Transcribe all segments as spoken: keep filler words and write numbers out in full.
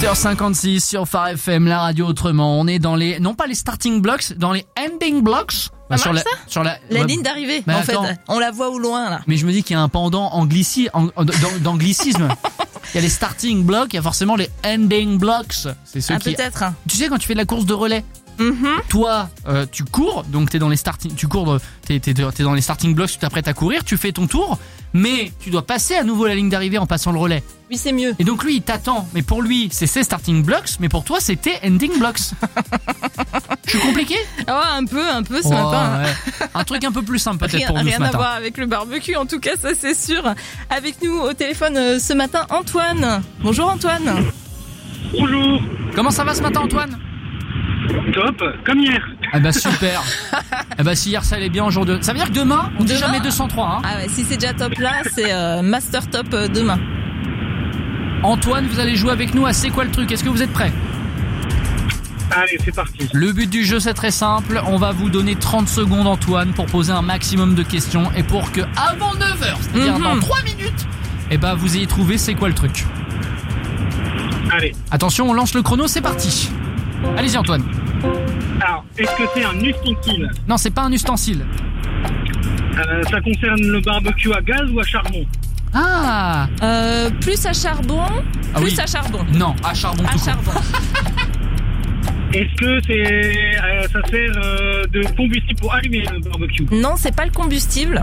huit heures cinquante-six sur Phare F M, la radio autrement. On est dans les, non pas les starting blocks, dans les ending blocks. Bah, sur la, ça sur la, la ouais, ligne d'arrivée. bah, en attends. fait, on la voit au loin là. Mais je me dis qu'il y a un pendant anglici, en, en- dans- d'anglicisme. Il y a les starting blocks, il y a forcément les ending blocks. C'est ceux Ah, qui. peut-être. Tu sais, quand tu fais de la course de relais, Mhm. toi, euh, tu cours, donc t'es dans les starting, tu cours, t'es, t'es, t'es dans les starting blocks, tu t'apprêtes à courir, tu fais ton tour, mais tu dois passer à nouveau la ligne d'arrivée en passant le relais. Oui, c'est mieux. Et donc lui, il t'attend, mais pour lui, c'est ses starting blocks, mais pour toi, c'est tes ending blocks. Je suis compliqué? Ah, un peu, un peu ce Oh, matin. ouais. Un truc un peu plus simple peut-être Rien, pour nous rien ce à matin. voir avec le barbecue, en tout cas, ça c'est sûr. Avec nous au téléphone euh, ce matin, Antoine. Bonjour Antoine. Bonjour. Comment ça va ce matin, Antoine? Top, comme hier. Ah bah super. Ah bah si hier ça allait bien, aujourd'hui. Ça veut dire que demain, on dit Demain jamais deux cent trois. Hein. Ah ouais, si c'est déjà top là, c'est euh, master top euh, demain. Antoine, vous allez jouer avec nous à C'est quoi le truc? Est-ce que vous êtes prêts? Allez, c'est parti. Le but du jeu c'est très simple, on va vous donner trente secondes Antoine pour poser un maximum de questions et pour que avant neuf heures, c'est-à-dire Mhm. dans trois minutes, eh ben vous ayez trouvé c'est quoi le truc. Allez. Attention, on lance le chrono, c'est parti. Allez-y Antoine. Alors, est-ce que c'est un ustensile? Non, c'est pas un ustensile. Euh, Ça concerne le barbecue à gaz ou à charbon? Ah, Euh, plus à charbon, Ah plus oui. à charbon. non, à charbon À tout court. charbon. Est-ce que c'est, euh, ça sert euh, de combustible pour allumer le barbecue? Non, c'est pas le combustible.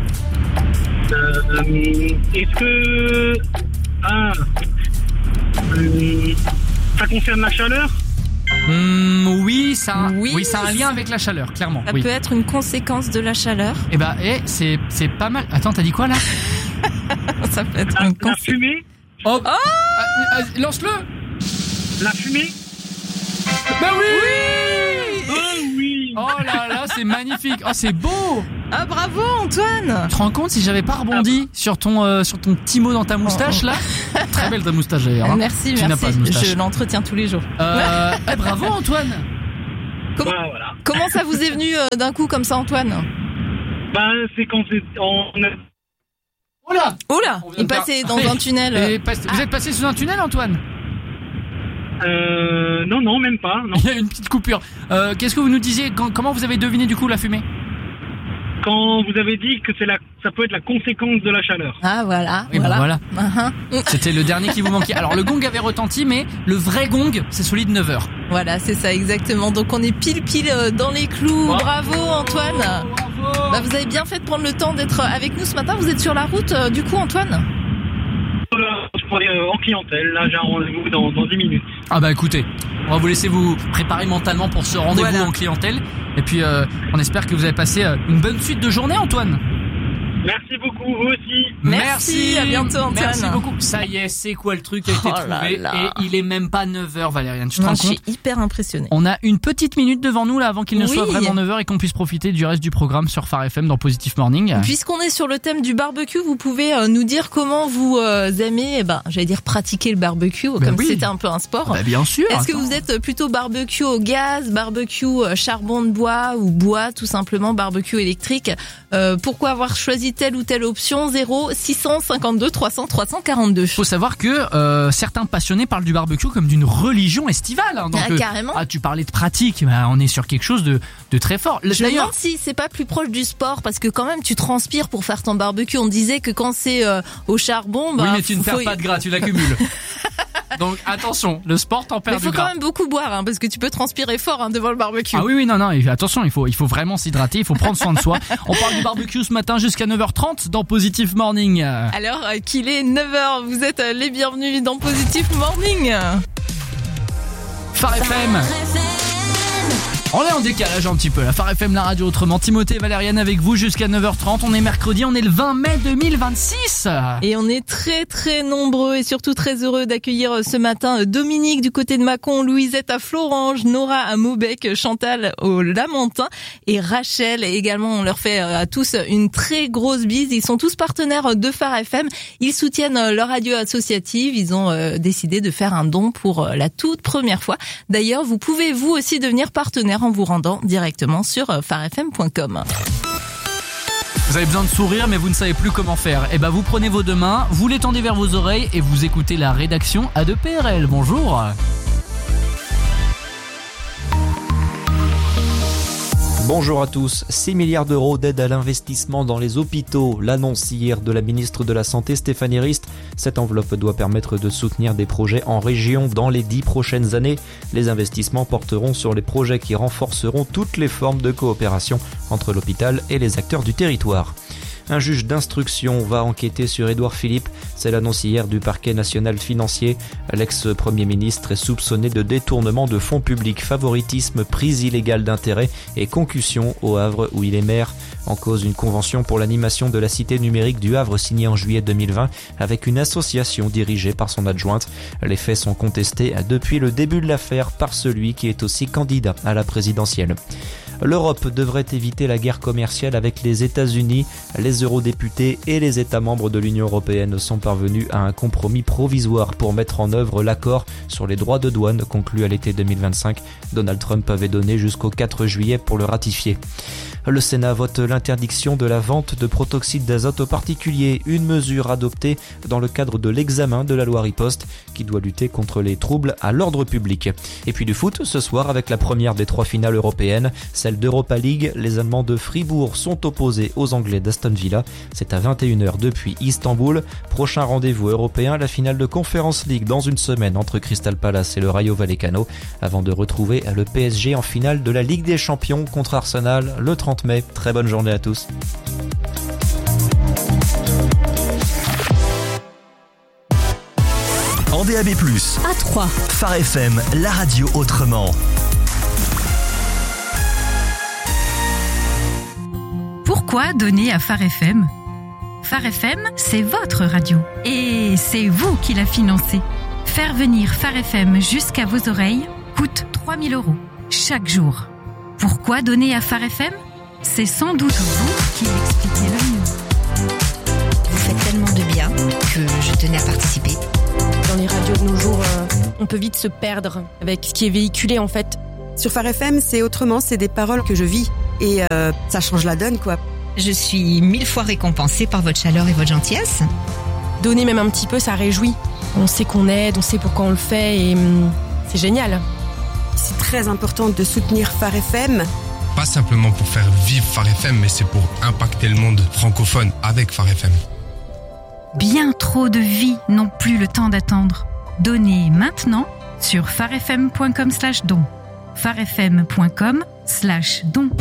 Euh, Est-ce que... Ah... Euh, ça concerne la chaleur? Hmm, oui, ça, a- Oui. oui, ça a un lien avec la chaleur, clairement. Ça Oui. peut être une conséquence de la chaleur. Eh ben, eh, c'est, c'est pas mal. Attends, t'as dit quoi là? Ça peut être La, une la conséquence. fumée? Oh, ah, ah, lance-le. La fumée? Bah oui. Oh oui. Oh là là, c'est magnifique. Oh, c'est beau. Ah bravo Antoine. Tu te rends compte si j'avais pas rebondi sur ton euh, sur ton petit mot dans ta moustache là? Très belle ta moustache d'ailleurs. hein. Merci, Tu n'as merci. pas de moustache. Je l'entretiens tous les jours. Euh, eh, bravo Antoine. Comment- Bah, voilà. Comment ça vous est venu euh, d'un coup comme ça Antoine? Bah, c'est quand c'est... On a... Oh là. Oula, On vient il de faire- passait dans un tunnel. Et passe- Vous êtes passé sous un tunnel Antoine? Euh... Non, non, même pas, non. Il y a une petite coupure. Euh, Qu'est-ce que vous nous disiez? Quand- Comment vous avez deviné du coup la fumée? Quand vous avez dit que c'est la... ça peut être la conséquence de la chaleur. Ah voilà, Oui, ben voilà. voilà. Uh-huh. C'était le dernier qui vous manquait. Alors le gong avait retenti, mais le vrai gong, c'est celui de neuf heures. Voilà, c'est ça exactement. Donc on est pile pile euh, dans les clous. Bravo Antoine. Bah, vous avez bien fait de prendre le temps d'être avec nous ce matin. Vous êtes sur la route euh, du coup Antoine? Je pourrais aller en clientèle, là j'ai un rendez-vous dans, dans dix minutes. Ah bah écoutez, on va vous laisser vous préparer mentalement pour ce rendez-vous Voilà. en clientèle. Et puis euh, on espère que vous avez passé euh, une bonne suite de journée Antoine. Merci beaucoup, vous aussi. Merci, à bientôt, Antoine. Merci beaucoup. Ça y est, c'est quoi le truc a été Oh là trouvé là. et il est même pas neuf heures Valériane, tu te Non, rends je suis compte? hyper impressionnée. On a une petite minute devant nous là avant qu'il ne Oui. soit vraiment neuf heures et qu'on puisse profiter du reste du programme sur Phare F M dans Positive Morning. Puisqu'on est sur le thème du barbecue, vous pouvez euh, nous dire comment vous euh, aimez, eh ben, j'allais dire pratiquer le barbecue, Ben comme oui. si c'était un peu un sport. Bah bien sûr. Est-ce que attends. vous êtes plutôt barbecue au gaz, barbecue euh, charbon de bois ou bois tout simplement, barbecue électrique? euh, Pourquoi avoir choisi telle ou telle option? Zéro six cent cinquante-deux trois cents trois cent quarante-deux. Faut savoir que euh, certains passionnés parlent du barbecue comme d'une religion estivale. hein. Donc, Ah, euh, carrément. ah, tu parlais de pratique, bah, on est sur quelque chose de, de très fort. Je me D'ailleurs, demande si c'est pas plus proche du sport parce que quand même tu transpires pour faire ton barbecue. On disait que quand c'est euh, au charbon, bah, oui, mais tu ne faut- perds pas de gras, tu l'accumules. Donc attention, le sport t'en mais perd faut du quand gras. même beaucoup boire hein, parce que tu peux transpirer fort hein, devant le barbecue. Ah oui, oui, non, non, et attention, il faut, il faut vraiment s'hydrater, il faut prendre soin de soi. On parle du barbecue ce matin jusqu'à neuf heures trente dans Positive Morning. Alors euh, qu'il est neuf heures, vous êtes euh, les bienvenus dans Positive Morning. Phare F M. On est en décalage un petit peu, la Phare F M, la radio autrement. Timothée et Valériane avec vous jusqu'à neuf heures trente. On est mercredi, on est le vingt mai deux mille vingt-six. Et on est très très nombreux et surtout très heureux d'accueillir ce matin Dominique du côté de Mâcon, Louisette à Florange, Nora à Maubec, Chantal au Lamentin et Rachel également. On leur fait à tous une très grosse bise. Ils sont tous partenaires de Phare F M. Ils soutiennent leur radio associative. Ils ont décidé de faire un don pour la toute première fois. D'ailleurs, vous pouvez vous aussi devenir partenaire en vous rendant directement sur phare f m point com. Vous avez besoin de sourire mais vous ne savez plus comment faire. Eh ben vous prenez vos deux mains, vous les tendez vers vos oreilles et vous écoutez la rédaction A deux P R L. Bonjour. Bonjour à tous. six milliards d'euros d'aide à l'investissement dans les hôpitaux. L'annonce hier de la ministre de la Santé Stéphanie Rist. Cette enveloppe doit permettre de soutenir des projets en région dans les dix prochaines années. Les investissements porteront sur les projets qui renforceront toutes les formes de coopération entre l'hôpital et les acteurs du territoire. Un juge d'instruction va enquêter sur Édouard Philippe. C'est l'annonce hier du parquet national financier. L'ex-premier ministre est soupçonné de détournement de fonds publics, favoritisme, prise illégale d'intérêt et concussion au Havre où il est maire. En cause, une convention pour l'animation de la cité numérique du Havre signée en juillet deux mille vingt avec une association dirigée par son adjointe. Les faits sont contestés depuis le début de l'affaire par celui qui est aussi candidat à la présidentielle. L'Europe devrait éviter la guerre commerciale avec les États-Unis. Les eurodéputés et les États membres de l'Union européenne sont parvenus à un compromis provisoire pour mettre en œuvre l'accord sur les droits de douane conclu à l'été deux mille vingt-cinq. Donald Trump avait donné jusqu'au quatre juillet pour le ratifier. Le Sénat vote l'interdiction de la vente de protoxyde d'azote aux particuliers, une mesure adoptée dans le cadre de l'examen de la loi Riposte qui doit lutter contre les troubles à l'ordre public. Et puis du foot ce soir avec la première des trois finales européennes, celle d'Europa League. Les Allemands de Fribourg sont opposés aux Anglais d'Aston Villa. C'est à vingt et une heures depuis Istanbul. Prochain rendez-vous européen, la finale de Conference League dans une semaine entre Crystal Palace et le Rayo Vallecano avant de retrouver le P S G en finale de la Ligue des Champions contre Arsenal le trente mai. Très bonne journée à tous. En D A B plus, à Troyes, Phare F M, la radio autrement. Pourquoi donner à Phare F M ? Phare F M, c'est votre radio. Et c'est vous qui la financez. Faire venir Phare F M jusqu'à vos oreilles coûte trois mille euros chaque jour. Pourquoi donner à Phare F M ? C'est sans doute vous qui l'expliquez le mieux. Vous faites tellement de bien que je tenais à participer. Dans les radios de nos jours, euh, on peut vite se perdre avec ce qui est véhiculé en fait. Sur Phare F M, c'est autrement, c'est des paroles que je vis. Et euh, ça change la donne, quoi. Je suis mille fois récompensée par votre chaleur et votre gentillesse. Donner même un petit peu, ça réjouit. On sait qu'on aide, on sait pourquoi on le fait et hum, c'est génial. C'est très important de soutenir Phare F M. Pas simplement pour faire vivre Phare F M, mais c'est pour impacter le monde francophone avec Phare F M. Bien trop de vies n'ont plus le temps d'attendre. Donnez maintenant sur pharefm.com slash don. pharefm.com slash don.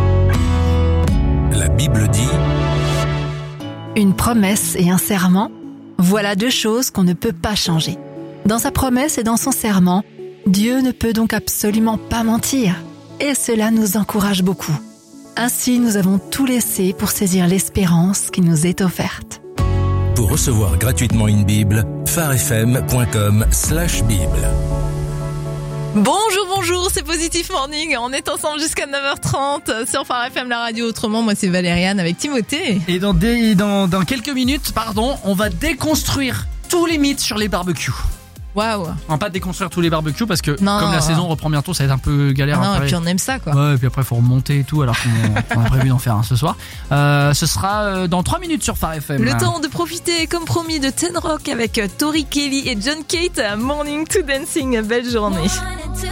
La Bible dit: une promesse et un serment, voilà deux choses qu'on ne peut pas changer. Dans sa promesse et dans son serment, Dieu ne peut donc absolument pas mentir. Et cela nous encourage beaucoup. Ainsi, nous avons tout laissé pour saisir l'espérance qui nous est offerte. Pour recevoir gratuitement une Bible, pharefm.com slash Bible. Bonjour, bonjour, c'est Positif Morning. On est ensemble jusqu'à neuf heures trente sur Phare F M, la radio autrement. Moi, c'est Valériane avec Timothée. Et dans, des, dans, dans quelques minutes, pardon, on va déconstruire tous les mythes sur les barbecues. Waouh. On va pas déconstruire tous les barbecues parce que non, comme non, la non. saison reprend bientôt, ça va être un peu galère. Non, après. Et puis on aime ça, quoi. Ouais, et puis après faut remonter et tout alors qu'on on a prévu d'en faire un ce soir. Euh, ce sera dans trois minutes sur Phare F M. Le temps de profiter, comme promis, de Ten Rock avec Tori Kelly et John Cate. Morning to Dancing. Belle journée.